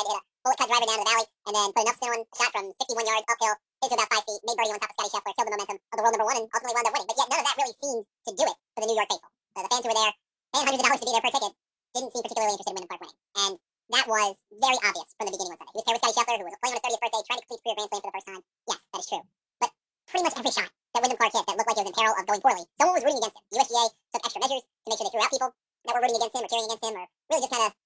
tried to hit a bullet cut driver down to the valley, and then put enough spin on a shot from 61 yards uphill, hit to about 5 feet, made birdie on top of Scotty Scheffler, killed the momentum of the world number one, and ultimately wound up winning. But yet none of that really seemed to do it for the New York faithful. The fans who were there, paying hundreds of dollars to be there per ticket, didn't seem particularly interested in Wyndham Clark winning. And that was very obvious from the beginning on Sunday. He was paired with Scotty Scheffler, who was playing on his 30th birthday, trying to complete career Grand Slam for the first time. Yes, that is true. But pretty much every shot that Wyndham Clark hit that looked like it was in peril of going poorly, someone was rooting against him. The USGA took extra measures to make sure they threw out people that were rooting against him or cheering against him or really just kind of